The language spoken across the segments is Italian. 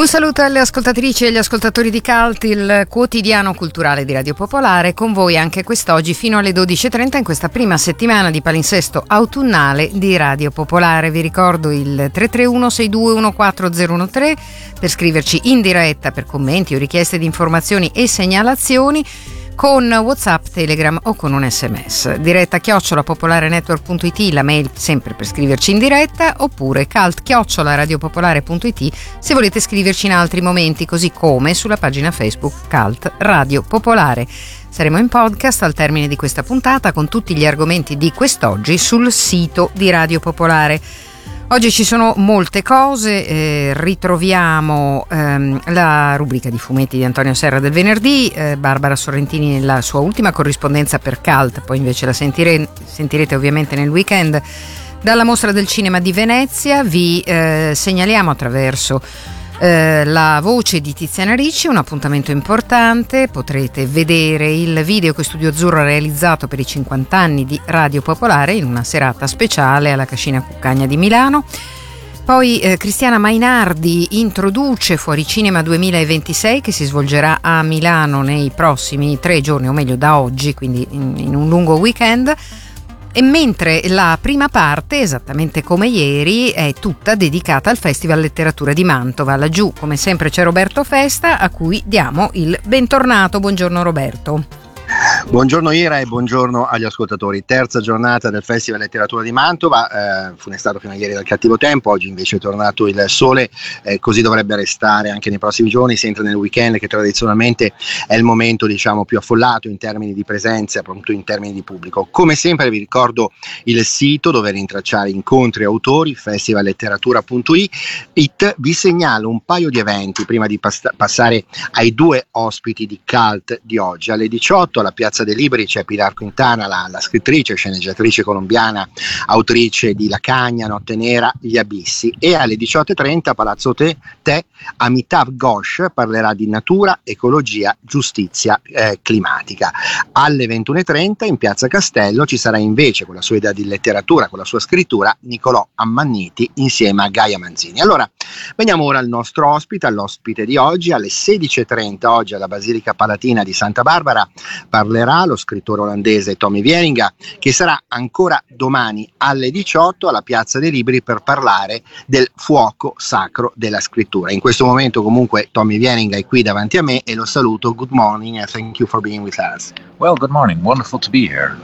Un saluto alle ascoltatrici e agli ascoltatori di Cult, il quotidiano culturale di Radio Popolare, con voi anche quest'oggi fino alle 12.30 in questa prima settimana di palinsesto autunnale di Radio Popolare. Vi ricordo il 331-6214013 per scriverci in diretta per commenti o richieste di informazioni e segnalazioni, con WhatsApp, Telegram o con un SMS. Diretta @popolarenetwork.it, la mail sempre per scriverci in diretta, oppure cult@radiopopolare.it se volete scriverci in altri momenti, così come sulla pagina Facebook Cult Radio Popolare. Saremo in podcast al termine di questa puntata con tutti gli argomenti di quest'oggi sul sito di Radio Popolare. Oggi ci sono molte cose, ritroviamo la rubrica di fumetti di Antonio Serra del venerdì, Barbara Sorrentini nella sua ultima corrispondenza per Cult, poi invece la sentirete ovviamente nel weekend. Dalla Mostra del Cinema di Venezia vi segnaliamo attraverso la voce di Tiziana Ricci, un appuntamento importante. Potrete vedere il video che Studio Azzurro ha realizzato per i 50 anni di Radio Popolare in una serata speciale alla Cascina Cuccagna di Milano. Poi Cristiana Mainardi introduce Fuori Cinema 2026, che si svolgerà a Milano nei prossimi 3 giorni, o meglio da oggi, quindi in un lungo weekend. E mentre la prima parte, esattamente come ieri, è tutta dedicata al Festival Letteratura di Mantova. Laggiù, come sempre, c'è Roberto Festa, a cui diamo il bentornato. Buongiorno Roberto. Buongiorno Ira e buongiorno agli ascoltatori. Terza giornata del Festival Letteratura di Mantova, funestato fino a ieri dal cattivo tempo, oggi invece è tornato il sole, così dovrebbe restare anche nei prossimi giorni. Si entra nel weekend, che tradizionalmente è il momento, diciamo, più affollato in termini di presenza, appunto in termini di pubblico. Come sempre vi ricordo il sito dove rintracciare incontri e autori, festivalletteratura.it. Vi segnalo un paio di eventi prima di passare ai 2 ospiti di Cult di oggi. Alle 18 alla Piazza dei Libri c'è Pilar Quintana, la scrittrice, sceneggiatrice colombiana, autrice di La Cagna, Notte Nera, Gli Abissi, e alle 18.30 a Palazzo Te Amitav Ghosh parlerà di natura, ecologia, giustizia climatica. Alle 21.30 in Piazza Castello ci sarà invece, con la sua idea di letteratura, con la sua scrittura, Nicolò Ammanniti insieme a Gaia Manzini. Allora, veniamo ora al nostro ospite, all'ospite di oggi. Alle 16.30 oggi alla Basilica Palatina di Santa Barbara parlerà lo scrittore olandese Tommy Wieringa, che sarà ancora domani alle 18 alla Piazza dei Libri per parlare del fuoco sacro della scrittura. In questo momento comunque Tommy Wieringa è qui davanti a me e lo saluto. Good morning and thank you for being with us. Well, good morning, wonderful to be here.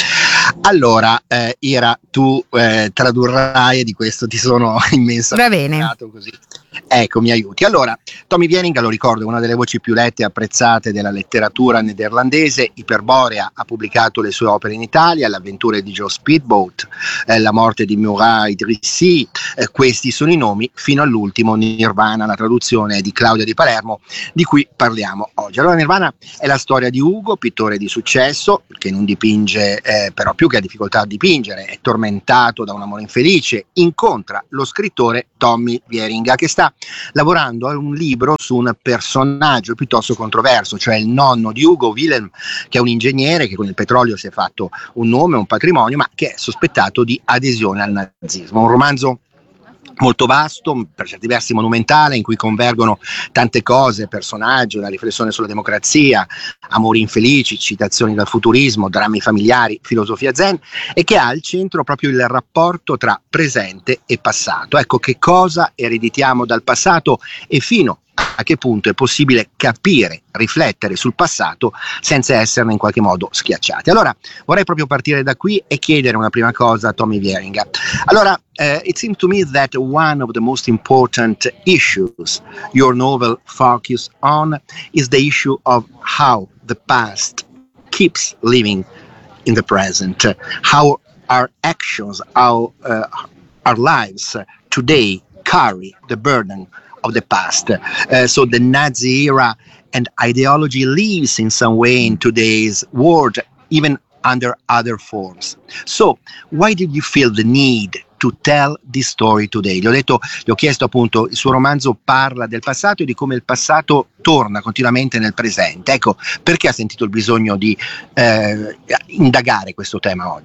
Allora, Ira, tu tradurrai, e di questo ti sono immensamente grato, così. Ecco, mi aiuti. Allora, Tommy Wieringa, lo ricordo, è una delle voci più lette e apprezzate della letteratura nederlandese. Iperborea ha pubblicato le sue opere in Italia, Le avventure di Joe Speedboat, La morte di Murat Idrissi, questi sono i nomi, fino all'ultimo Nirvana, la traduzione è di Claudia Di Palermo, di cui parliamo oggi. Allora, Nirvana è la storia di Ugo, pittore di successo, che non dipinge, però più che ha difficoltà a dipingere, è tormentato da un amore infelice, incontra lo scrittore Tommy Wieringa, che sta lavorando a un libro su un personaggio piuttosto controverso, cioè il nonno di Ugo, Wilhelm, che è un ingegnere che con il petrolio si è fatto un nome, un patrimonio, ma che è sospettato di adesione al nazismo. Un romanzo molto vasto, per certi versi monumentale, in cui convergono tante cose, personaggi, una riflessione sulla democrazia, amori infelici, citazioni dal futurismo, drammi familiari, filosofia zen, e che ha al centro proprio il rapporto tra presente e passato. Ecco, che cosa ereditiamo dal passato e fino a che punto è possibile capire, riflettere sul passato senza esserne in qualche modo schiacciati. Allora vorrei proprio partire da qui e chiedere una prima cosa a Tommy Wieringa. Allora, it seems to me that one of the most important issues your novel focuses on is the issue of how the past keeps living in the present, how our actions, how our lives today carry the burden of the past. So the Nazi era and ideology lives in some way in today's world, even under other forms. So why did you feel the need to tell this story today? Gli ho chiesto appunto, il suo romanzo parla del passato e di come il passato torna continuamente nel presente. Ecco, perché ha sentito il bisogno di indagare questo tema oggi?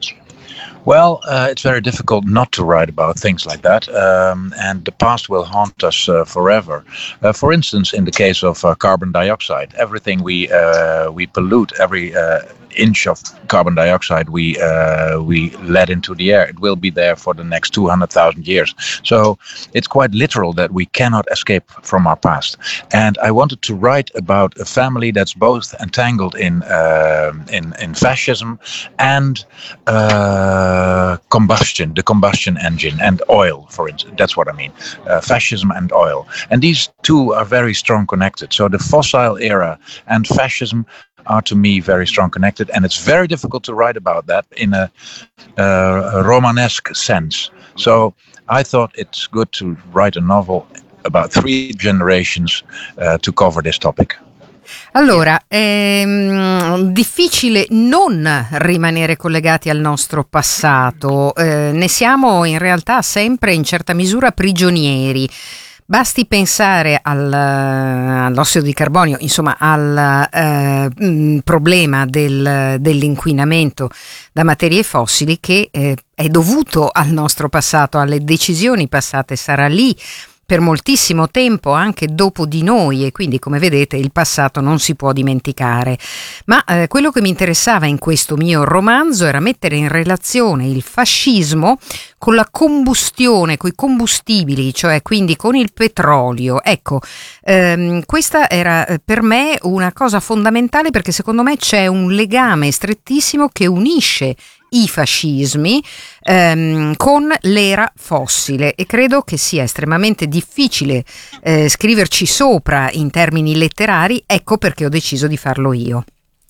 Well, it's very difficult not to write about things like that, and the past will haunt us forever. For instance, in the case of carbon dioxide, everything we pollute, every inch of carbon dioxide we let into the air, it will be there for the next 200,000 years. So it's quite literal that we cannot escape from our past. And I wanted to write about a family that's both entangled in fascism and combustion, the combustion engine, and oil, for instance. That's what I mean. Fascism and oil. And these two are very strong connected. So the fossil era and fascism are to me very strong connected, and it's very difficult to write about that in a Romanesque sense. So I thought it's good to write a novel about 3 generations to cover this topic. Allora, è difficile non rimanere collegati al nostro passato, ne siamo in realtà sempre in certa misura prigionieri. Basti pensare all'ossido di carbonio, insomma al problema dell'inquinamento da materie fossili che è dovuto al nostro passato, alle decisioni passate, sarà lì per moltissimo tempo anche dopo di noi, e quindi, come vedete, il passato non si può dimenticare. Ma quello che mi interessava in questo mio romanzo era mettere in relazione il fascismo con la combustione, con i combustibili, cioè quindi con il petrolio. Ecco, questa era per me una cosa fondamentale, perché secondo me c'è un legame strettissimo che unisce i fascismi con l'era fossile, e credo che sia estremamente difficile scriverci sopra in termini letterari. Ecco perché ho deciso di farlo io.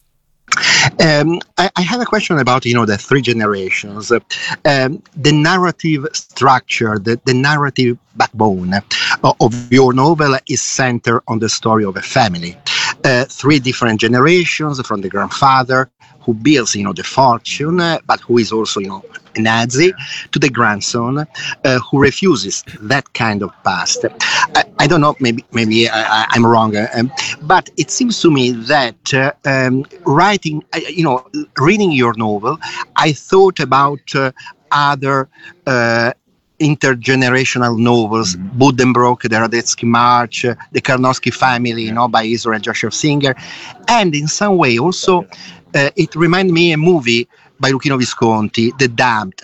I have a question about, the 3 generations, the narrative structure, the narrative backbone of your novel is centered on the story of a family. 3 different generations, from the grandfather who builds, the fortune, but who is also, a Nazi, to the grandson who refuses that kind of past. I don't know, maybe I'm wrong, but it seems to me that reading your novel, I thought about other intergenerational novels, Buddenbrook, the Radetzky March, the Karnowski Family, by Israel Joshua Singer, and in some way also it reminded me a movie by Luchino Visconti, The Damned.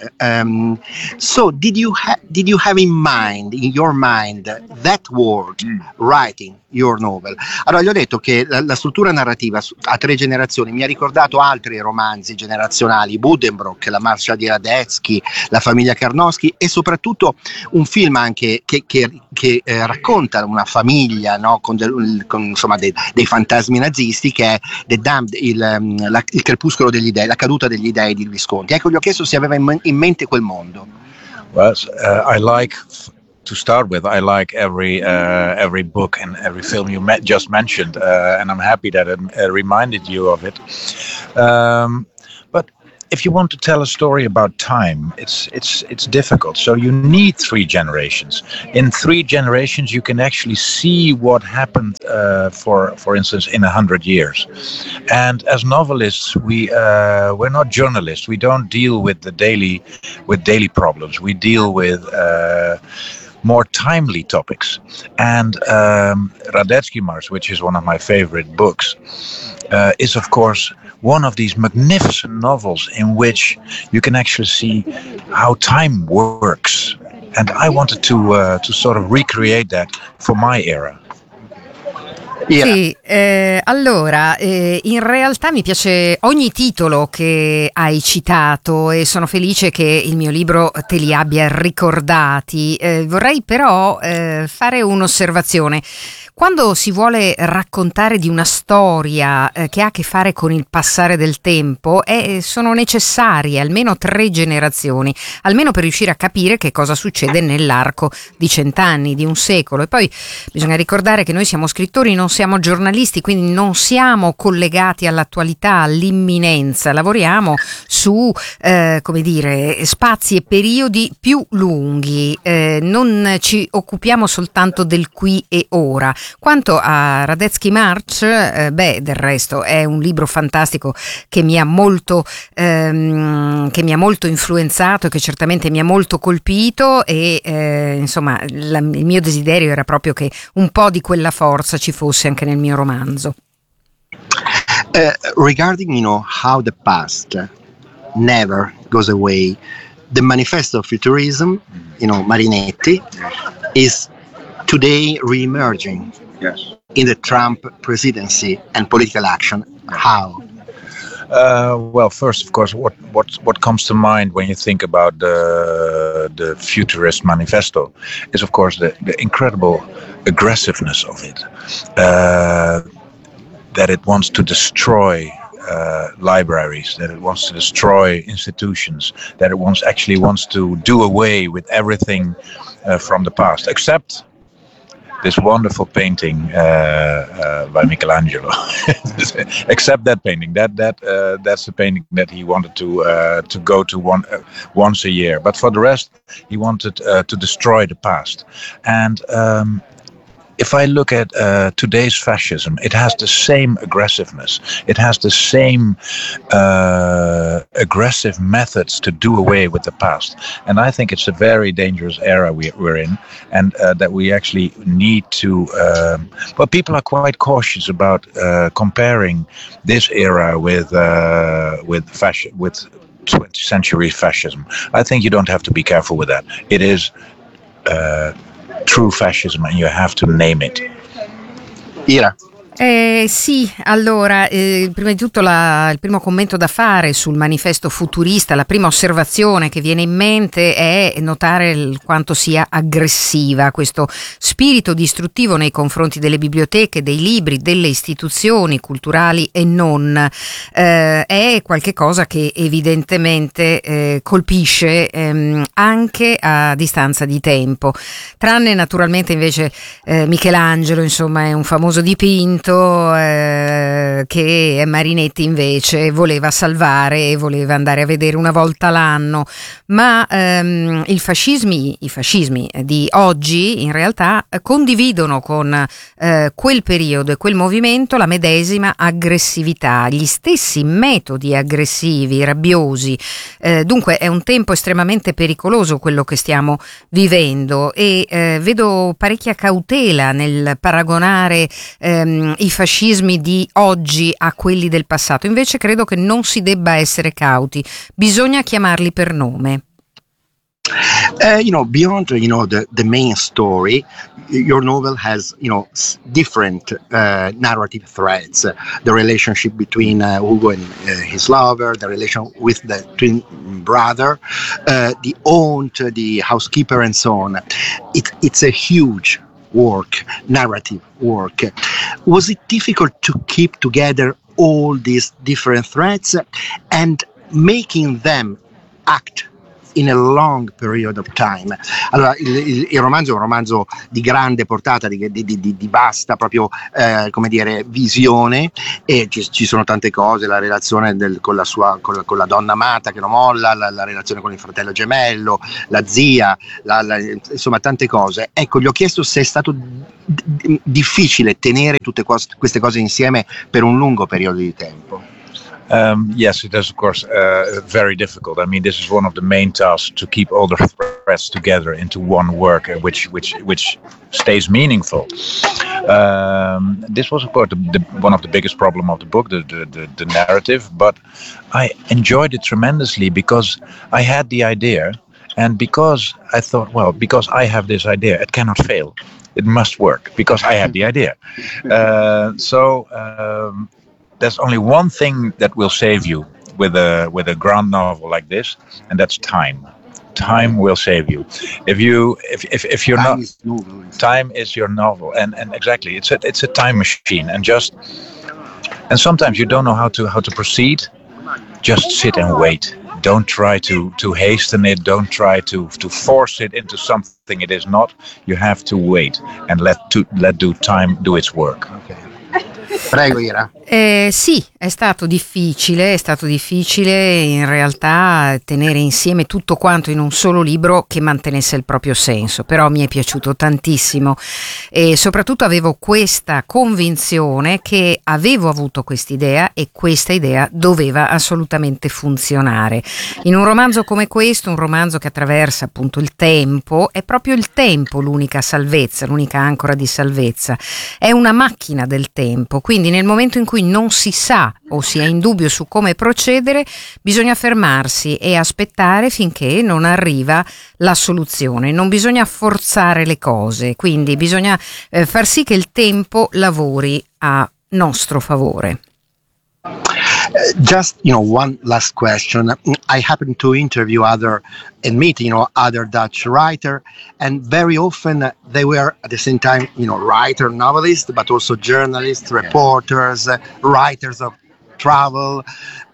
So did you have in your mind that world writing your novel? Allora, gli ho detto che la struttura narrativa a 3 generazioni mi ha ricordato altri romanzi generazionali, Buddenbrook, La Marcia di Radetzky, La famiglia Karnowski, e soprattutto un film anche che racconta una famiglia, con insomma dei fantasmi nazisti, che è The Damned, il crepuscolo degli dei, la caduta degli dei di Visconti. Ecco, gli ho chiesto se aveva in mente quel mondo. Well, I like, to start with, I like every book and every film you just mentioned, and I'm happy that it reminded you of it. But if you want to tell a story about time, it's difficult. So you need 3 generations. In 3 generations, you can actually see what happened, for instance, in 100 years. And as novelists, we're not journalists. We don't deal with daily problems. We deal with more timely topics. And Radetzky March, which is one of my favorite books, is of course one of these magnificent novels in which you can actually see how time works. And I wanted to sort of recreate that for my era. Yeah. Sì, allora in realtà mi piace ogni titolo che hai citato e sono felice che il mio libro te li abbia ricordati. Vorrei però fare un'osservazione. Quando si vuole raccontare di una storia che ha a che fare con il passare del tempo, sono necessarie almeno 3 generazioni, almeno per riuscire a capire che cosa succede nell'arco di 100 anni, di un secolo. E poi bisogna ricordare che noi siamo scrittori, non siamo giornalisti, quindi non siamo collegati all'attualità, all'imminenza, lavoriamo su spazi e periodi più lunghi, non ci occupiamo soltanto del qui e ora. Quanto a Radetzky March, del resto è un libro fantastico che mi ha molto influenzato e che certamente mi ha molto colpito e il mio desiderio era proprio che un po' di quella forza ci fosse anche nel mio romanzo. Regarding, how the past never goes away, the Manifesto of Futurism, Marinetti, is today re-emerging in the Trump presidency and political action. How? Well, first, of course, what comes to mind when you think about the Futurist Manifesto is, of course, the incredible aggressiveness of it. That it wants to destroy libraries, that it wants to destroy institutions, that it wants to do away with everything from the past, except this wonderful painting by Michelangelo. Except that painting, that's the painting that he wanted to go to once a year. But for the rest, he wanted to destroy the past. And if I look at today's fascism, it has the same aggressiveness. It has the same aggressive methods to do away with the past. And I think it's a very dangerous era we're in, and that we actually need to... But people are quite cautious about comparing this era with 20th century fascism. I think you don't have to be careful with that. It is... true fascism, and you have to name it. Ira. Sì, allora, prima di tutto il primo commento da fare sul manifesto futurista, la prima osservazione che viene in mente è notare quanto sia aggressiva questo spirito distruttivo nei confronti delle biblioteche, dei libri, delle istituzioni culturali e non. È qualche cosa che evidentemente colpisce anche a distanza di tempo, tranne naturalmente invece Michelangelo, insomma, è un famoso dipinto che Marinetti invece voleva salvare e voleva andare a vedere una volta l'anno, ma i fascismi di oggi in realtà condividono con quel periodo e quel movimento la medesima aggressività, gli stessi metodi aggressivi, rabbiosi. Dunque è un tempo estremamente pericoloso quello che stiamo vivendo e vedo parecchia cautela nel paragonare i fascismi di oggi a quelli del passato. Invece credo che non si debba essere cauti, bisogna chiamarli per nome. Beyond the main story, your novel has different narrative threads. The relationship between Hugo and his lover, the relation with the twin brother, the aunt, the housekeeper, and so on. It's a huge work, narrative work. Was it difficult to keep together all these different threads and making them act in a long period of time? Allora, il romanzo è un romanzo di grande portata, di vasta proprio visione, e ci sono tante cose, la relazione con la donna amata che lo molla, la relazione con il fratello gemello, la zia, insomma tante cose. Ecco, gli ho chiesto se è stato difficile tenere tutte queste cose insieme per un lungo periodo di tempo. Yes, it is, of course, very difficult. I mean, this is one of the main tasks, to keep all the threads together into one work, which stays meaningful. This was, of course, one of the biggest problems of the book, the narrative. But I enjoyed it tremendously because I had the idea, and because I thought, well, because I have this idea, it cannot fail. It must work because I have the idea. There's only one thing that will save you with a grand novel like this, and that's time. Time will save you. If you're not, time is your novel, and exactly, it's a time machine, and sometimes you don't know how to proceed. Just sit and wait. Don't try to hasten it. Don't try to force it into something it is not. You have to wait and let time do its work. Okay. Prego, Ira. Sì, è stato difficile in realtà tenere insieme tutto quanto in un solo libro che mantenesse il proprio senso, però mi è piaciuto tantissimo e soprattutto avevo questa convinzione che avevo avuto quest'idea e questa idea doveva assolutamente funzionare. In un romanzo come questo, un romanzo che attraversa appunto il tempo, è proprio il tempo l'unica salvezza, l'unica ancora di salvezza, è una macchina del tempo, quindi nel momento in cui non si sa o si è in dubbio su come procedere, bisogna fermarsi e aspettare finché non arriva la soluzione. Non bisogna forzare le cose, quindi bisogna far sì che il tempo lavori a nostro favore. Just one last question. I happen to interview other Dutch writer, and very often they were at the same time writer, novelist, but also journalists, reporters, writers of travel.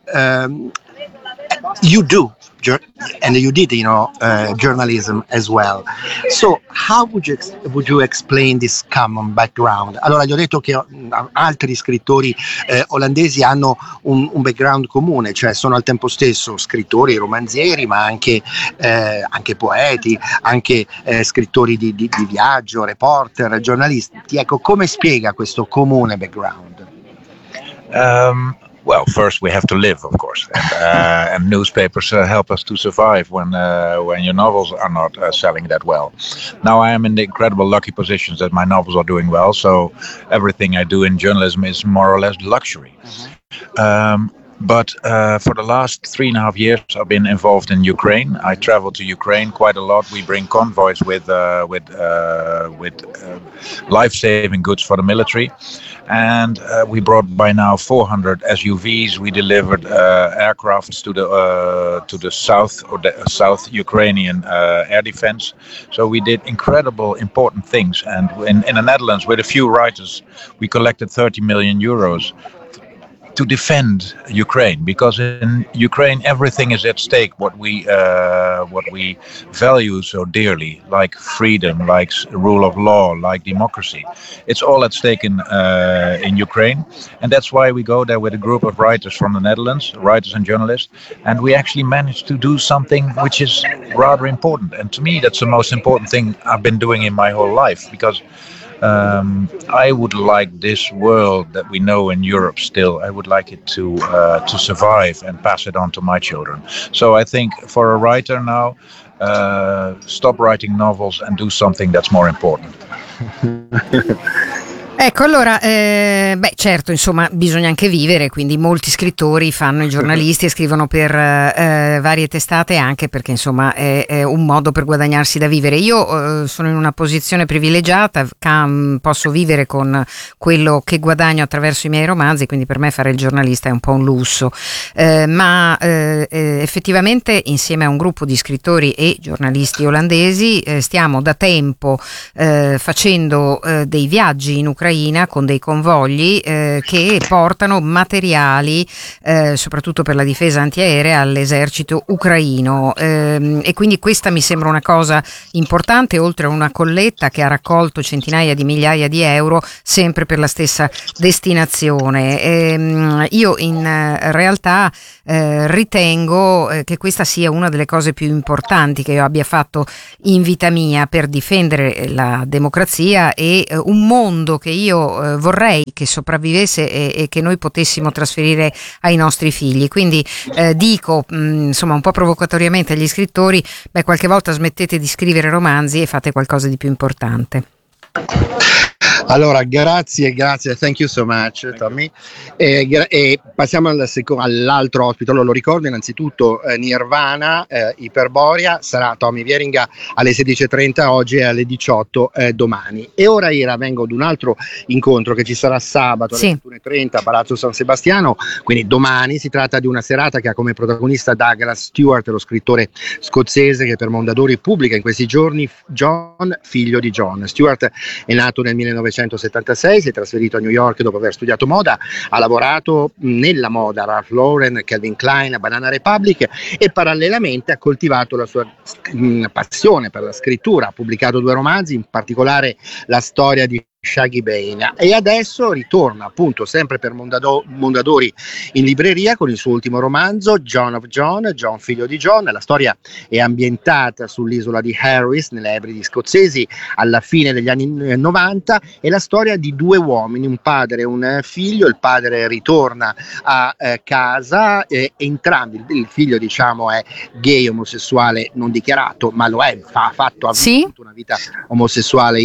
You do, and you did, journalism as well. So how would you explain this common background? Allora, gli ho detto che altri scrittori olandesi hanno un background comune, cioè sono al tempo stesso scrittori, romanzieri, ma anche poeti, anche scrittori di viaggio, reporter, giornalisti. Ecco, come spiega questo comune background? Well, first we have to live, of course, and newspapers help us to survive when your novels are not selling that well. Now I am in the incredible lucky positions that my novels are doing well, so everything I do in journalism is more or less luxury. But for the last 3.5 years, I've been involved in Ukraine. I travel to Ukraine quite a lot. We bring convoys with life-saving goods for the military, and we brought by now 400 SUVs. We delivered aircrafts to the south or the South Ukrainian air defense. So we did incredible, important things. And in the Netherlands, with a few writers, we collected 30 million euros. To defend Ukraine, because in Ukraine everything is at stake. What we value so dearly, like freedom, like rule of law, like democracy, it's all at stake in Ukraine, and that's why we go there with a group of writers from the Netherlands, writers and journalists, and we actually managed to do something which is rather important. And to me, that's the most important thing I've been doing in my whole life, because I would like this world that we know in Europe still, I would like it to survive and pass it on to my children. So I think for a writer now, stop writing novels and do something that's more important. Ecco, allora, certo, insomma, bisogna anche vivere, quindi molti scrittori fanno i giornalisti e scrivono per varie testate, anche perché, insomma, è un modo per guadagnarsi da vivere. Io sono in una posizione privilegiata, posso vivere con quello che guadagno attraverso i miei romanzi, quindi per me fare il giornalista è un po' un lusso, ma effettivamente insieme a un gruppo di scrittori e giornalisti olandesi stiamo da tempo facendo dei viaggi in Ucraina con dei convogli che portano materiali soprattutto per la difesa antiaerea all'esercito ucraino e quindi questa mi sembra una cosa importante, oltre a una colletta che ha raccolto centinaia di migliaia di euro sempre per la stessa destinazione. Io in realtà ritengo che questa sia una delle cose più importanti che io abbia fatto in vita mia per difendere la democrazia e un mondo che io vorrei che sopravvivesse e che noi potessimo trasferire ai nostri figli. Quindi dico insomma un po' provocatoriamente agli scrittori, qualche volta smettete di scrivere romanzi e fate qualcosa di più importante. Allora, grazie, thank you so much, Tommy. E passiamo all'altro ospite. Allora, lo ricordo innanzitutto Nirvana, Iperborea, sarà Tommy Wieringa alle 16.30 oggi e alle 18 domani. E ora vengo ad un altro incontro che ci sarà sabato alle 21.30 a Palazzo San Sebastiano, quindi domani. Si tratta di una serata che ha come protagonista Douglas Stewart, lo scrittore scozzese che per Mondadori pubblica in questi giorni John, figlio di John. Stewart è nato nel 1976, si è trasferito a New York dopo aver studiato moda, ha lavorato nella moda, Ralph Lauren, Calvin Klein, Banana Republic, e parallelamente ha coltivato la sua passione per la scrittura. Ha pubblicato 2 romanzi, in particolare la storia di Shaggy Bane, e adesso ritorna appunto sempre per Mondadori in libreria con il suo ultimo romanzo John of John, John figlio di John. La storia è ambientata sull'isola di Harris nelle Ebridi scozzesi alla fine degli anni 90. È la storia di due uomini, un padre e un figlio. Il padre ritorna a casa, entrambi, il figlio diciamo è gay, omosessuale non dichiarato, ma lo è, ha avuto una vita omosessuale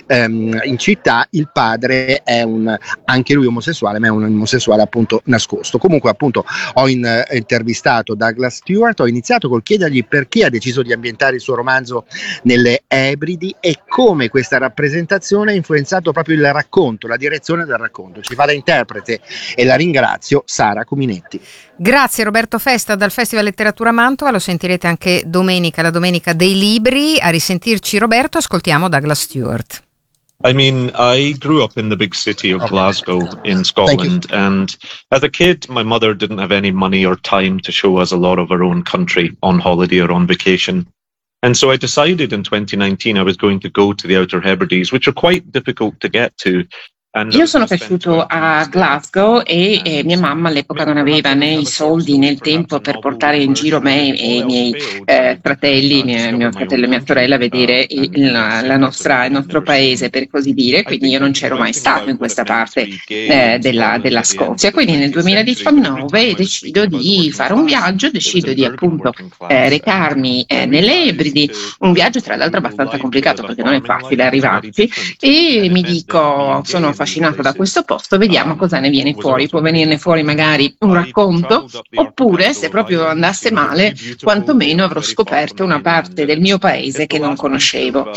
in città. Il padre è anche lui omosessuale, ma è un omosessuale appunto nascosto. Comunque appunto ho intervistato Douglas Stewart, ho iniziato col chiedergli perché ha deciso di ambientare il suo romanzo nelle Ebridi e come questa rappresentazione ha influenzato proprio il racconto, la direzione del racconto. Ci fa da interprete e la ringrazio, Sara Cuminetti. Grazie Roberto Festa dal Festival Letteratura Mantova, lo sentirete anche domenica, la domenica dei libri. A risentirci Roberto, ascoltiamo Douglas Stewart. I mean, I grew up in the big city of Glasgow in Scotland, and as a kid, my mother didn't have any money or time to show us a lot of her own country on holiday or on vacation. And so I decided in 2019 I was going to go to the Outer Hebrides, which are quite difficult to get to. Io sono cresciuto a Glasgow e mia mamma all'epoca non aveva né i soldi né il tempo per portare in giro me e i miei fratelli, mio fratello e mia sorella a vedere il nostro paese, per così dire, quindi io non c'ero mai stato in questa parte della Scozia. Quindi nel 2019 decido di fare un viaggio, decido di appunto recarmi nelle Ebridi, un viaggio tra l'altro abbastanza complicato perché non è facile arrivarci, e mi dico, sono affascinato da questo posto, vediamo cosa ne viene fuori. Può venirne fuori magari un racconto, oppure se proprio andasse male quantomeno avrò scoperto una parte del mio paese che non conoscevo.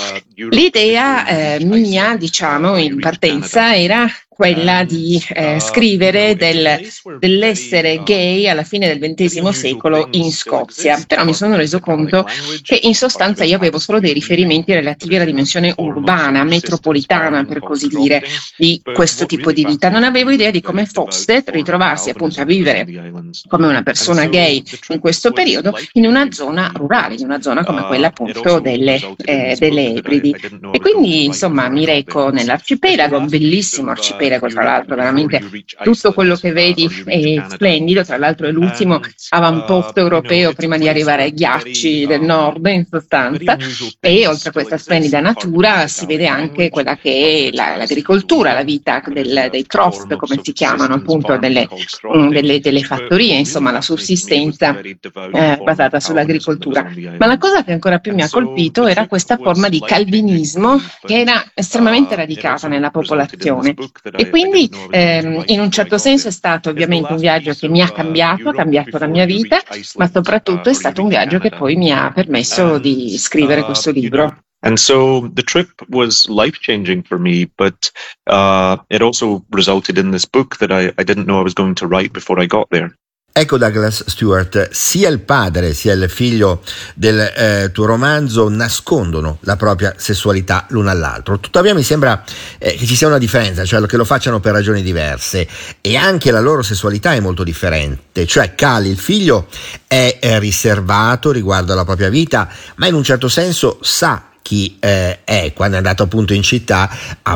L'idea mia, diciamo, in partenza era quella di scrivere dell'essere gay alla fine del XX secolo in Scozia, però mi sono reso conto che in sostanza io avevo solo dei riferimenti relativi alla dimensione urbana, metropolitana per così dire, di questo tipo di vita. Non avevo idea di come fosse ritrovarsi appunto a vivere come una persona gay in questo periodo in una zona rurale, in una zona come quella appunto delle Ebridi. E quindi insomma mi reco nell'arcipelago, un bellissimo arcipelago, tra l'altro veramente tutto quello che vedi è splendido, tra l'altro è l'ultimo avamposto europeo prima di arrivare ai ghiacci del nord in sostanza, e oltre a questa splendida natura si vede anche quella che è l'agricoltura, la vita dei croft come si chiamano appunto, delle fattorie, insomma la sussistenza basata sull'agricoltura. Ma la cosa che ancora più mi ha colpito era questa forma di calvinismo che era estremamente radicata nella popolazione. E quindi in un certo senso è stato ovviamente un viaggio che mi ha cambiato la mia vita, ma soprattutto è stato un viaggio che poi mi ha permesso di scrivere questo libro. And so the trip was life-changing for me, but it also resulted in this book that I didn't know I was going to write before I got there. Ecco Douglas Stewart, sia il padre sia il figlio del tuo romanzo nascondono la propria sessualità l'uno all'altro. Tuttavia mi sembra che ci sia una differenza, cioè che lo facciano per ragioni diverse, e anche la loro sessualità è molto differente. Cioè Cal, il figlio, è riservato riguardo alla propria vita, ma in un certo senso sa chi è. Quando è andato appunto in città ha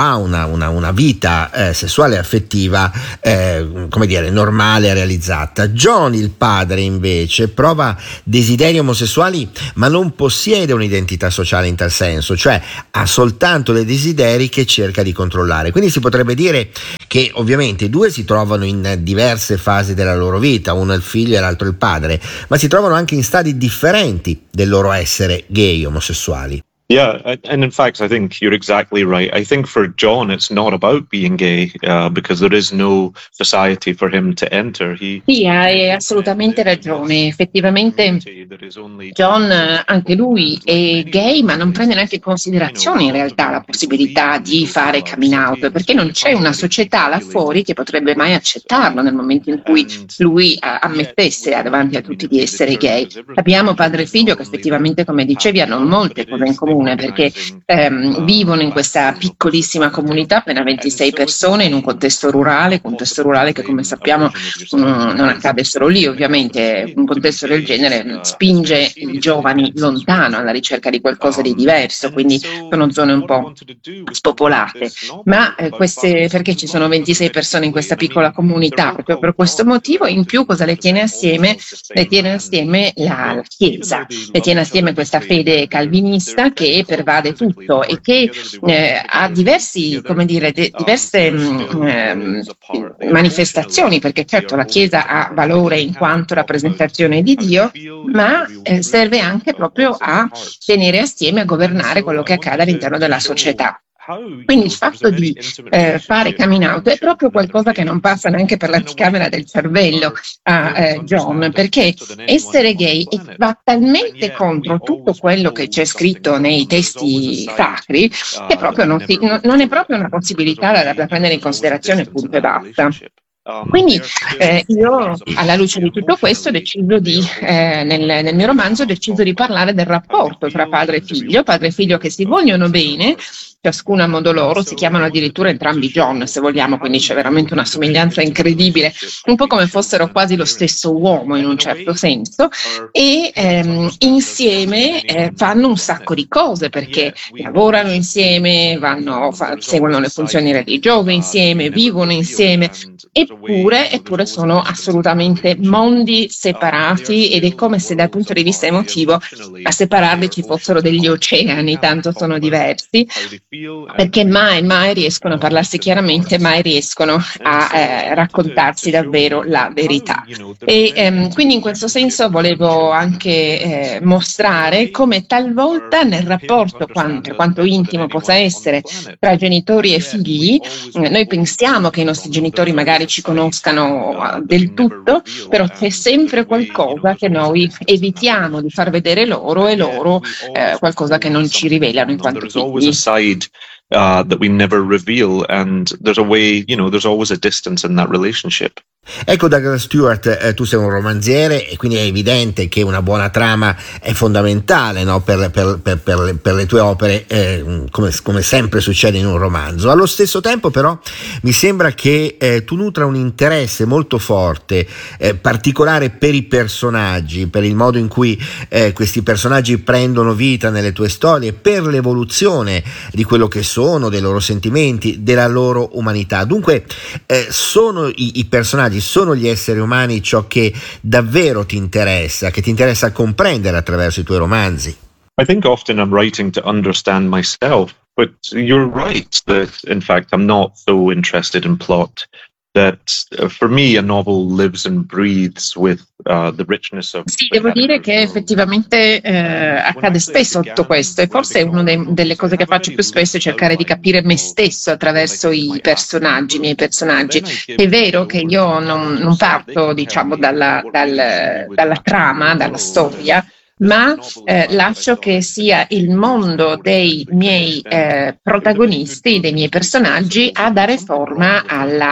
una vita sessuale e affettiva come dire normale, realizzata. John, il padre, invece prova desideri omosessuali ma non possiede un'identità sociale in tal senso, cioè ha soltanto dei desideri che cerca di controllare. Quindi si potrebbe dire che ovviamente i due si trovano in diverse fasi della loro vita, uno è il figlio e l'altro il padre, ma si trovano anche in stadi differenti del loro essere gay, omosessuali. Yeah, and in fact, I think you're exactly right. I think for John, it's not about being gay because there is no society for him to enter. Sì, hai assolutamente ragione. Effettivamente John, anche lui è gay, ma non prende neanche in considerazione in realtà la possibilità di fare coming out, perché non c'è una società là fuori che potrebbe mai accettarlo nel momento in cui lui ammettesse davanti a tutti di essere gay. Abbiamo padre e figlio che effettivamente, come dicevi, hanno molte cose in comune. comune, perché vivono in questa piccolissima comunità, appena 26 persone, in un contesto rurale che come sappiamo non accade solo lì, ovviamente un contesto del genere spinge i giovani lontano alla ricerca di qualcosa di diverso, quindi sono zone un po' spopolate, ma perché ci sono 26 persone in questa piccola comunità? Proprio per questo motivo. In più cosa le tiene assieme? Le tiene assieme la Chiesa, le tiene assieme questa fede calvinista che pervade tutto e che ha diverse manifestazioni, perché certo la Chiesa ha valore in quanto rappresentazione di Dio, ma serve anche proprio a tenere assieme, a governare quello che accade all'interno della società. Quindi il fatto di fare coming out è proprio qualcosa che non passa neanche per l'anticamera del cervello a John, perché essere gay va talmente contro tutto quello che c'è scritto nei testi sacri che proprio non è proprio una possibilità da prendere in considerazione, punto e basta. Quindi io, alla luce di tutto questo, nel mio romanzo ho deciso di parlare del rapporto tra padre e figlio che si vogliono bene, ciascuno a modo loro, si chiamano addirittura entrambi John, se vogliamo, quindi c'è veramente una somiglianza incredibile, un po' come fossero quasi lo stesso uomo in un certo senso, e insieme fanno un sacco di cose, perché lavorano insieme, seguono le funzioni religiose insieme, vivono insieme, eppure sono assolutamente mondi separati, ed è come se dal punto di vista emotivo a separarli ci fossero degli oceani, tanto sono diversi, perché mai riescono a parlarsi chiaramente, mai riescono a raccontarsi davvero la verità. E quindi in questo senso volevo anche mostrare come talvolta nel rapporto, per quanto intimo possa essere, tra genitori e figli, noi pensiamo che i nostri genitori magari ci conoscano del tutto, però c'è sempre qualcosa che noi evitiamo di far vedere loro, e loro qualcosa che non ci rivelano in quanto figli. That we never reveal, and there's always a distance in that relationship. Ecco, Douglas Stewart, tu sei un romanziere e quindi è evidente che una buona trama è fondamentale, no? per le tue opere, come sempre succede in un romanzo. Allo stesso tempo però mi sembra che tu nutra un interesse molto forte, particolare per i personaggi, per il modo in cui questi personaggi prendono vita nelle tue storie, per l'evoluzione di quello che sono, dei loro sentimenti, della loro umanità. Dunque sono i personaggi, sono gli esseri umani ciò che davvero ti interessa, che ti interessa comprendere attraverso i tuoi romanzi. I think often I'm writing to understand myself, but you're right that in fact I'm not so interested in plot. That for me a novel lives and breathes with the richness of. Sì, devo dire che effettivamente accade spesso tutto questo, e forse una delle cose che faccio più spesso è cercare di capire me stesso attraverso i miei personaggi. È vero che io non parto, diciamo, dalla trama, dalla storia, ma lascio che sia il mondo dei miei protagonisti, dei miei personaggi, a dare forma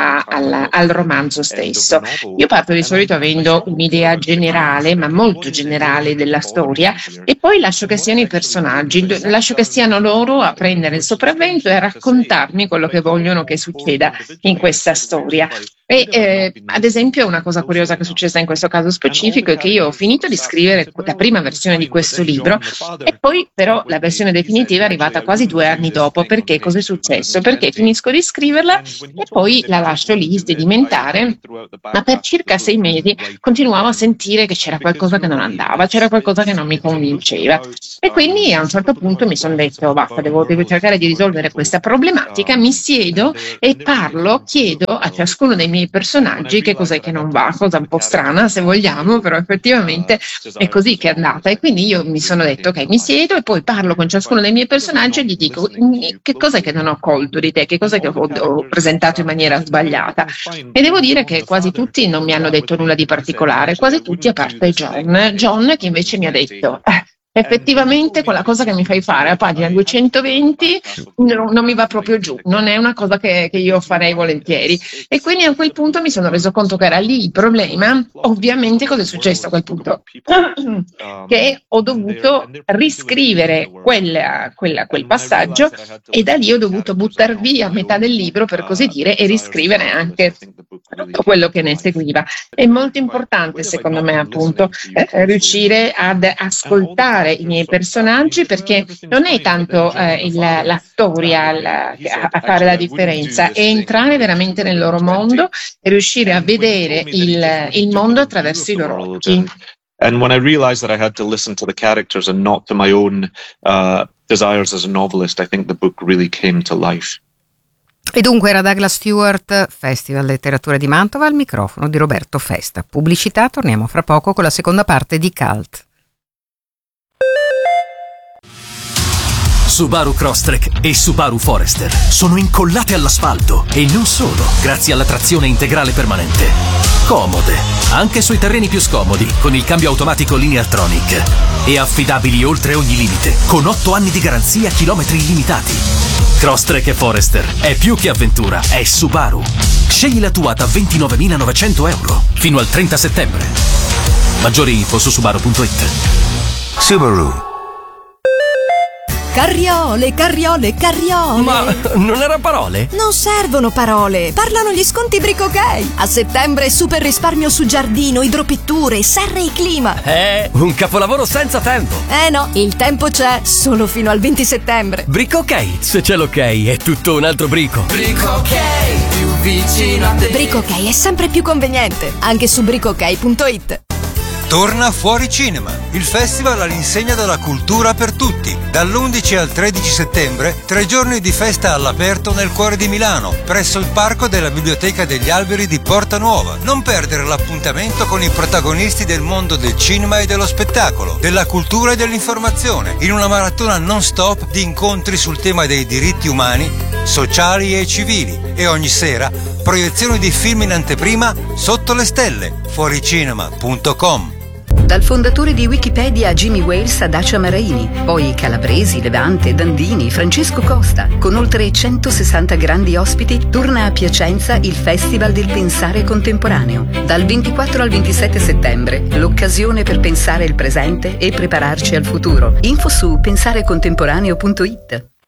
al romanzo stesso. Io parto di solito avendo un'idea generale, ma molto generale, della storia, e poi lascio che siano i personaggi, lascio che siano loro a prendere il sopravvento e a raccontarmi quello che vogliono che succeda in questa storia. E ad esempio una cosa curiosa che è successa in questo caso specifico è che io ho finito di scrivere la prima versione di questo libro, e poi però la versione definitiva è arrivata quasi 2 anni dopo. Perché? Cos'è successo? Perché finisco di scriverla e poi la lascio lì sedimentare, ma per circa 6 mesi continuavo a sentire che c'era qualcosa che non andava, c'era qualcosa che non mi convinceva, e quindi a un certo punto mi sono detto basta, devo cercare di risolvere questa problematica. Mi siedo e chiedo a ciascuno dei miei personaggi che cos'è che non va, cosa un po' strana se vogliamo, però effettivamente è così che è andata. E quindi io mi sono detto ok, mi siedo e poi parlo con ciascuno dei miei personaggi e gli dico che cos'è che non ho colto di te, che cos'è che ho presentato in maniera sbagliata. E devo dire che quasi tutti non mi hanno detto nulla di particolare, quasi tutti a parte John che invece mi ha detto effettivamente quella cosa che mi fai fare a pagina 220 non mi va proprio giù, non è una cosa che io farei volentieri, e quindi a quel punto mi sono reso conto che era lì il problema. Ovviamente cosa è successo a quel punto? Che ho dovuto riscrivere quel passaggio, e da lì ho dovuto buttare via metà del libro, per così dire, e riscrivere anche tutto quello che ne seguiva. È molto importante, secondo me, appunto, riuscire ad ascoltare i miei personaggi, perché non è tanto la storia a fare la differenza, è entrare veramente nel loro mondo e riuscire a vedere il mondo attraverso i loro occhi. And when I realized that I had to listen to the characters and not to my own desires as a novelist, I think the book really came to life. E dunque era Douglas Stewart, Festival Letteratura di Mantova, al microfono di Roberto Festa. Pubblicità, torniamo fra poco con la seconda parte di Cult. Subaru Crosstrek e Subaru Forester sono incollate all'asfalto, e non solo, grazie alla trazione integrale permanente. Comode, anche sui terreni più scomodi, con il cambio automatico Lineartronic. E affidabili oltre ogni limite, con 8 anni di garanzia, chilometri illimitati. Crosstrek e Forester è più che avventura, è Subaru. Scegli la tua da €29.900 fino al 30 settembre. Maggiori info su subaru.it. Subaru. Carriole, carriole, carriole. Ma non era parole? Non servono parole, parlano gli sconti Brico Ok. A settembre super risparmio su giardino, idropitture, serre e clima. Un capolavoro senza tempo. No, il tempo c'è, solo fino al 20 settembre. Brico Ok, se c'è l'ok è tutto un altro brico. Brico Ok, più vicino a te. Brico Ok è sempre più conveniente, anche su bricook.it. Torna Fuori Cinema, il festival all'insegna della cultura per tutti. Dall'11 al 13 settembre, 3 giorni di festa all'aperto nel cuore di Milano, presso il parco della Biblioteca degli Alberi di Porta Nuova. Non perdere l'appuntamento con i protagonisti del mondo del cinema e dello spettacolo, della cultura e dell'informazione, in una maratona non stop di incontri sul tema dei diritti umani, sociali e civili. E ogni sera, proiezioni di film in anteprima sotto le stelle. Fuoricinema.com. Dal fondatore di Wikipedia Jimmy Wales a Dacia Maraini, poi Calabresi, Levante, Dandini, Francesco Costa. Con oltre 160 grandi ospiti, torna a Piacenza il Festival del Pensare Contemporaneo. Dal 24 al 27 settembre, l'occasione per pensare il presente e prepararci al futuro. Info su pensarecontemporaneo.it.